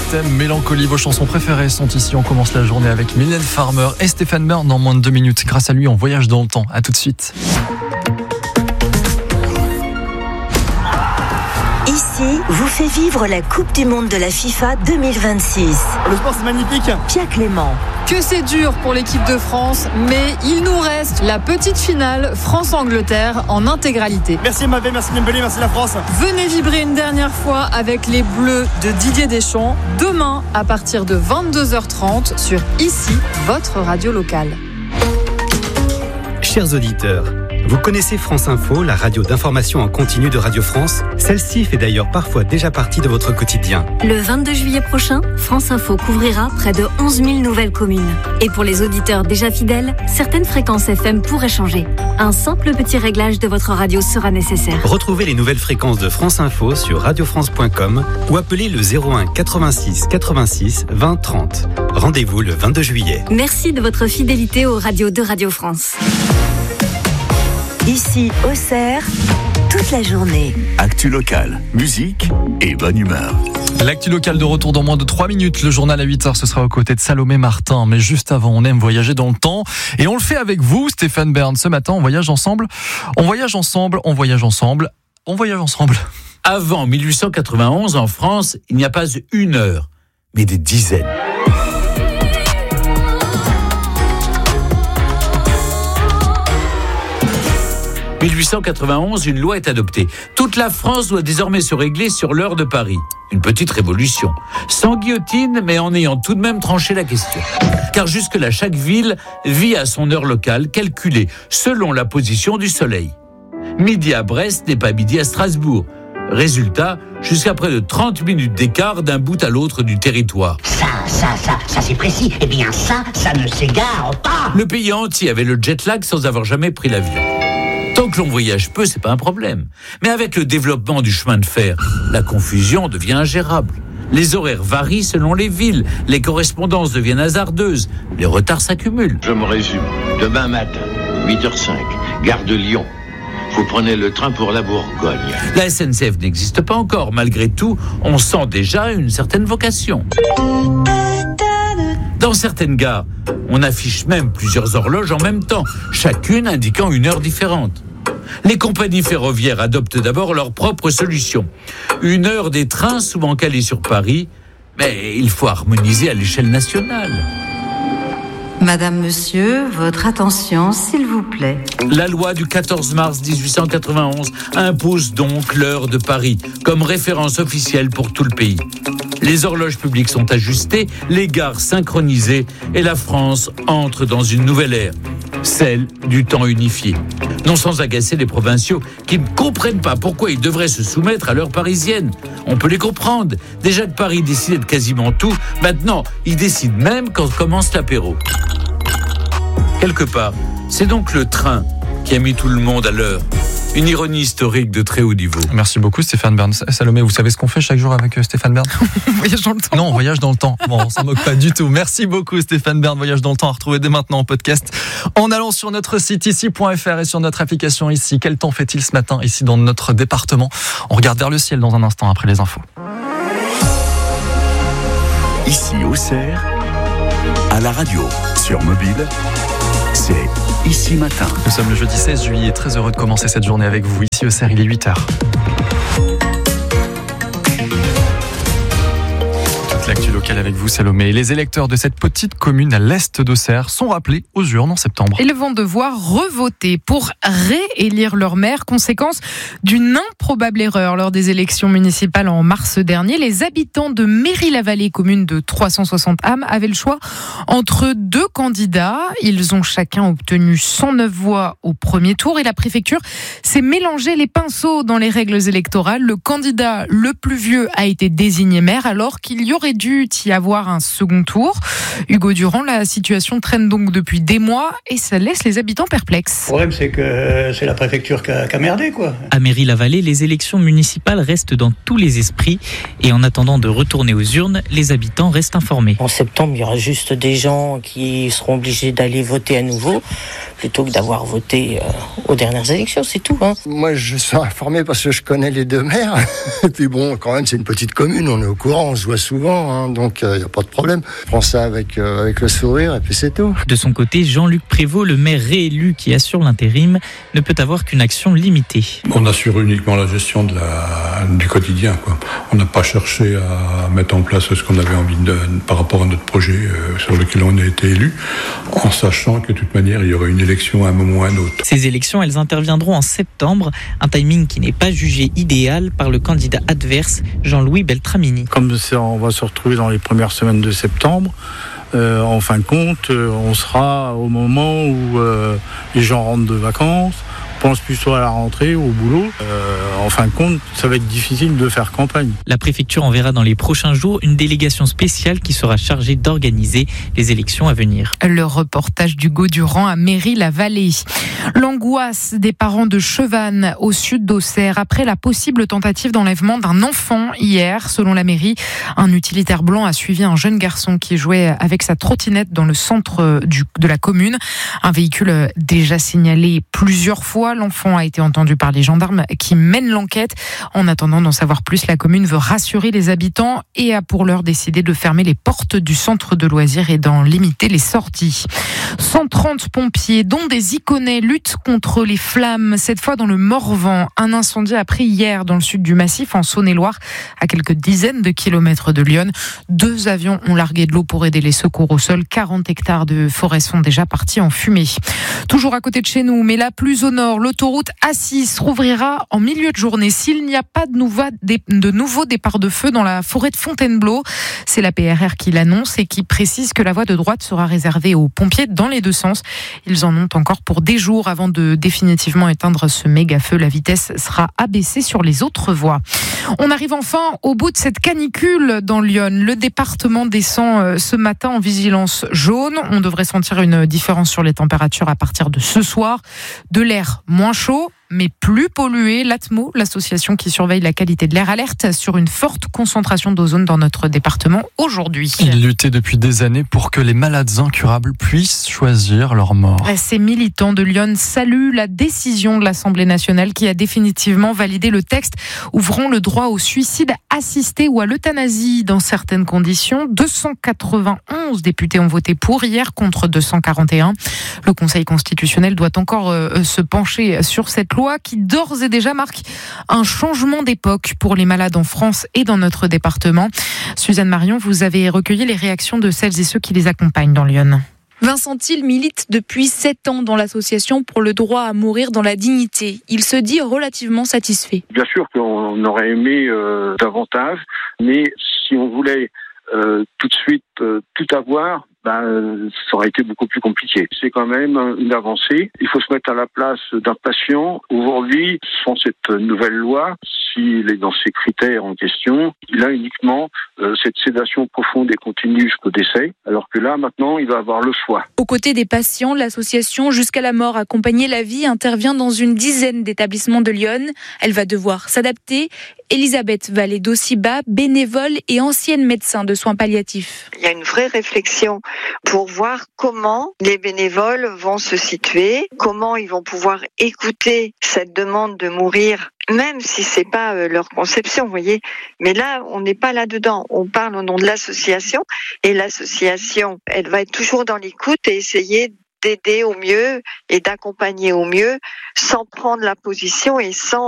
Thème mélancolie, vos chansons préférées sont ici. On commence la journée avec Mylène Farmer et Stéphane Bern en moins de 2 minutes. Grâce à lui, on voyage dans le temps. À tout de suite. Ici, vous fait vivre la Coupe du Monde de la FIFA 2026. Le sport, c'est magnifique. Pierre Clément. Que c'est dur pour l'équipe de France, mais il nous reste la petite finale France-Angleterre en intégralité. Merci Mbappé, merci Dembélé, merci la France. Venez vibrer une dernière fois avec les Bleus de Didier Deschamps, demain à partir de 22h30 sur Ici, votre radio locale. Chers auditeurs, vous connaissez France Info, la radio d'information en continu de Radio France? Celle-ci fait d'ailleurs parfois déjà partie de votre quotidien. Le 22 juillet prochain, France Info couvrira près de 11 000 nouvelles communes. Et pour les auditeurs déjà fidèles, certaines fréquences FM pourraient changer. Un simple petit réglage de votre radio sera nécessaire. Retrouvez les nouvelles fréquences de France Info sur radiofrance.com ou appelez le 01 86 86 20 30. Rendez-vous le 22 juillet. Merci de votre fidélité aux radios de Radio France. Ici, Auxerre, toute la journée. Actu locale, musique et bonne humeur. L'actu locale de retour dans moins de 3 minutes. Le journal à 8h, ce sera aux côtés de Salomé Martin. Mais juste avant, on aime voyager dans le temps. Et on le fait avec vous, Stéphane Bern. Ce matin, on voyage ensemble. On voyage ensemble. On voyage ensemble. On voyage ensemble. Avant 1891, en France, il n'y a pas une heure, mais des dizaines. « 1891, une loi est adoptée. Toute la France doit désormais se régler sur l'heure de Paris. Une petite révolution. Sans guillotine, mais en ayant tout de même tranché la question. Car jusque-là, chaque ville vit à son heure locale, calculée selon la position du soleil. Midi à Brest n'est pas midi à Strasbourg. Résultat, jusqu'à près de 30 minutes d'écart d'un bout à l'autre du territoire. Ça c'est précis. Eh bien ça ne s'égare pas. Le pays entier avait le jet lag sans avoir jamais pris l'avion. Tant que l'on voyage peu, c'est pas un problème. Mais avec le développement du chemin de fer, la confusion devient ingérable. Les horaires varient selon les villes, les correspondances deviennent hasardeuses, les retards s'accumulent. Je me résume. Demain matin, 8h05, gare de Lyon. Vous prenez le train pour la Bourgogne. La SNCF n'existe pas encore. Malgré tout, on sent déjà une certaine vocation. Dans certaines gares, on affiche même plusieurs horloges en même temps, chacune indiquant une heure différente. Les compagnies ferroviaires adoptent d'abord leur propre solution. Une heure des trains souvent calés sur Paris, mais il faut harmoniser à l'échelle nationale. Madame, monsieur, votre attention, s'il vous plaît. La loi du 14 mars 1891 impose donc l'heure de Paris comme référence officielle pour tout le pays. Les horloges publiques sont ajustées, les gares synchronisées et la France entre dans une nouvelle ère, celle du temps unifié. Non sans agacer les provinciaux qui ne comprennent pas pourquoi ils devraient se soumettre à l'heure parisienne. On peut les comprendre. Déjà que Paris décidait de quasiment tout, maintenant, ils décident même quand commence l'apéro. Quelque part, c'est donc le train qui a mis tout le monde à l'heure. Une ironie historique de très haut niveau. Merci beaucoup Stéphane Bern. Salomé, vous savez ce qu'on fait chaque jour avec Stéphane Bern? On voyage dans le temps. Non, on voyage dans le temps. Bon, on s'en moque pas du tout. Merci beaucoup Stéphane Bern. Voyage dans le temps à retrouver dès maintenant en podcast en allant sur notre site ici.fr et sur notre application ici. Quel temps fait-il ce matin ici dans notre département? On regarde vers le ciel dans un instant après les infos. Ici Auxerre, à la radio, sur mobile, c'est Ici Matin. Nous sommes le jeudi 16 juillet, très heureux de commencer cette journée avec vous. Ici Auxerre, il est 8h. L'actu locale avec vous, Salomé. Les électeurs de cette petite commune à l'est d'Auxerre sont rappelés aux urnes en septembre. Ils vont devoir revoter pour réélire leur maire, conséquence d'une improbable erreur lors des élections municipales en mars dernier. Les habitants de Méry-la-Vallée, commune de 360 âmes, avaient le choix entre 2 candidats. Ils ont chacun obtenu 109 voix au premier tour et la préfecture s'est mélangé les pinceaux dans les règles électorales. Le candidat le plus vieux a été désigné maire alors qu'il y aurait dû y avoir un second tour. Hugo Durand, la situation traîne donc depuis des mois et ça laisse les habitants perplexes. Le problème, c'est que c'est la préfecture qui a merdé, quoi. À Méry-la-Vallée, les élections municipales restent dans tous les esprits et en attendant de retourner aux urnes, les habitants restent informés. En septembre, il y aura juste des gens qui seront obligés d'aller voter à nouveau plutôt que d'avoir voté aux dernières élections, c'est tout. Moi, je suis informé parce que je connais les deux maires. Et puis bon, quand même, c'est une petite commune, on est au courant, on se voit souvent, donc il n'y a pas de problème. Je prends ça avec le sourire et puis c'est tout. De son côté, Jean-Luc Prévost, le maire réélu qui assure l'intérim, ne peut avoir qu'une action limitée. On assure uniquement la gestion du quotidien, quoi. On n'a pas cherché à mettre en place ce qu'on avait envie par rapport à notre projet sur lequel on a été élu, en sachant que de toute manière, il y aurait une élection à un moment ou à un autre. Ces élections, elles interviendront en septembre, un timing qui n'est pas jugé idéal par le candidat adverse, Jean-Louis Beltramini. Comme ça, on va se retrouver dans les premières semaines de septembre. En fin de compte, on sera au moment où les gens rentrent de vacances, pensent plutôt à la rentrée, au boulot. En fin de compte, ça va être difficile de faire campagne. La préfecture enverra dans les prochains jours une délégation spéciale qui sera chargée d'organiser les élections à venir. Le reportage d'Hugo Durand à Méry-la-Vallée. L'angoisse des parents de Chevannes, au sud d'Auxerre, après la possible tentative d'enlèvement d'un enfant hier. Selon la mairie, un utilitaire blanc a suivi un jeune garçon qui jouait avec sa trottinette dans le centre de la commune. Un véhicule déjà signalé plusieurs fois. L'enfant a été entendu par les gendarmes qui mènent l'enquête. En attendant d'en savoir plus, la commune veut rassurer les habitants et a pour l'heure décidé de fermer les portes du centre de loisirs et d'en limiter les sorties. 130 pompiers, dont des Iconais, luttent contre les flammes, cette fois dans le Morvan. Un incendie a pris hier dans le sud du massif, en Saône-et-Loire, à quelques dizaines de kilomètres de Lyon. 2 avions ont largué de l'eau pour aider les secours au sol. 40 hectares de forêt sont déjà partis en fumée. Toujours à côté de chez nous, mais là plus au nord, l'autoroute A6 rouvrira en milieu de journée s'il n'y a pas de nouveaux départs de feu dans la forêt de Fontainebleau. C'est la PRR qui l'annonce et qui précise que la voie de droite sera réservée aux pompiers dans les deux sens. Ils en ont encore pour des jours avant de définitivement éteindre ce méga feu. La vitesse sera abaissée sur les autres voies. On arrive enfin au bout de cette canicule dans Lyon. Le département descend ce matin en vigilance jaune. On devrait sentir une différence sur les températures à partir de ce soir. De l'air moins chaud, mais plus pollué. L'Atmo, l'association qui surveille la qualité de l'air, alerte sur une forte concentration d'ozone dans notre département aujourd'hui. Il luttait depuis des années pour que les malades incurables puissent choisir leur mort. Ces militants de Lyon saluent la décision de l'Assemblée nationale qui a définitivement validé le texte ouvrant le droit au suicide assisté ou à l'euthanasie dans certaines conditions. 291 députés ont voté pour hier contre 241. Le Conseil constitutionnel doit encore se pencher sur cette loi qui d'ores et déjà marque un changement d'époque pour les malades en France et dans notre département. Suzanne Marion, vous avez recueilli les réactions de celles et ceux qui les accompagnent dans Lyon. Vincent Thiel milite depuis 7 ans dans l'association pour le droit à mourir dans la dignité. Il se dit relativement satisfait. Bien sûr qu'on aurait aimé davantage, mais si on voulait tout de suite tout avoir, ça aurait été beaucoup plus compliqué. C'est quand même une avancée. Il faut se mettre à la place d'un patient. Aujourd'hui, sans cette nouvelle loi, s'il est dans ces critères en question, il a uniquement cette sédation profonde et continue jusqu'au décès, alors que là, maintenant, il va avoir le choix. Aux côtés des patients, l'association Jusqu'à la mort accompagner la vie intervient dans une dizaine d'établissements de Lyon. Elle va devoir s'adapter. Elisabeth Vallée-Dossiba, bénévole et ancienne médecin de soins palliatifs. Il y a une vraie réflexion pour voir comment les bénévoles vont se situer, comment ils vont pouvoir écouter cette demande de mourir, même si c'est pas leur conception, vous voyez. Mais là, on n'est pas là-dedans. On parle au nom de l'association et l'association, elle va être toujours dans l'écoute et essayer d'aider au mieux et d'accompagner au mieux sans prendre la position et sans